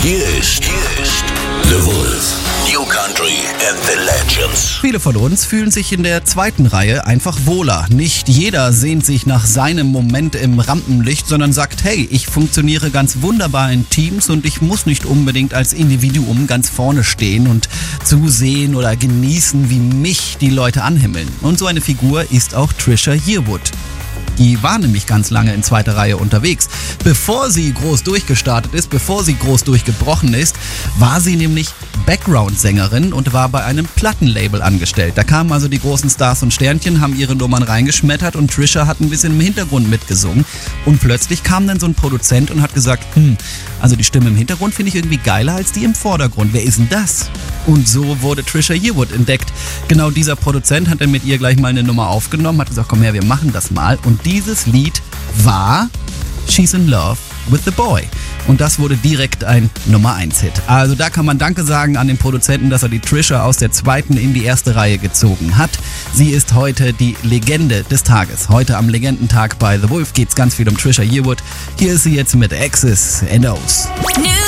Hier ist The Wolf. New Country and the Legends. Viele von uns fühlen sich in der zweiten Reihe einfach wohler. Nicht jeder sehnt sich nach seinem Moment im Rampenlicht, sondern sagt, hey, ich funktioniere ganz wunderbar in Teams und ich muss nicht unbedingt als Individuum ganz vorne stehen und zusehen oder genießen, wie mich die Leute anhimmeln. Und so eine Figur ist auch Trisha Yearwood. Die war nämlich ganz lange in zweiter Reihe unterwegs. Bevor sie groß durchgestartet ist, bevor sie groß durchgebrochen ist, war sie nämlich Background-Sängerin und war bei einem Plattenlabel angestellt. Da kamen also die großen Stars und Sternchen, haben ihre Nummern reingeschmettert und Trisha hat ein bisschen im Hintergrund mitgesungen. Und plötzlich kam dann so ein Produzent und hat gesagt, also die Stimme im Hintergrund finde ich irgendwie geiler als die im Vordergrund. Wer ist denn das? Und so wurde Trisha Yearwood entdeckt. Genau dieser Produzent hat dann mit ihr gleich mal eine Nummer aufgenommen, hat gesagt, komm her, wir machen das mal. Und dieses Lied war She's in Love with the Boy. Und das wurde direkt ein Nummer-1-Hit. Also da kann man Danke sagen an den Produzenten, dass er die Trisha aus der zweiten in die erste Reihe gezogen hat. Sie ist heute die Legende des Tages. Heute am Legendentag bei The Wolf geht es ganz viel um Trisha Yearwood. Hier ist sie jetzt mit X's and O's.